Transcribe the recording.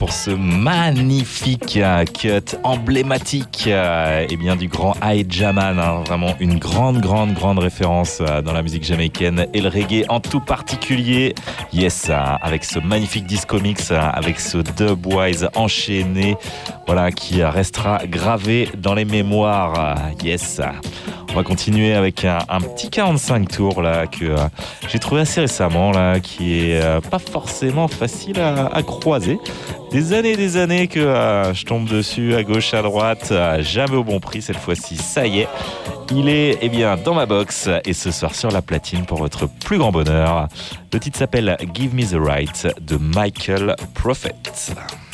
pour ce magnifique cut emblématique du grand Jaman, vraiment une grande référence dans la musique jamaïcaine et le reggae en tout particulier. Yes, avec ce magnifique disco mix, avec ce dubwise enchaîné, voilà, qui restera gravé dans les mémoires. Yes. On va continuer avec un petit 45 tours là que j'ai trouvé assez récemment là, qui est pas forcément facile à croiser. Des années que je tombe dessus à gauche, à droite, jamais au bon prix cette fois-ci. Ça y est, il est dans ma box et ce soir sur la platine pour votre plus grand bonheur. Le titre s'appelle Give Me the Right de Michael Prophet.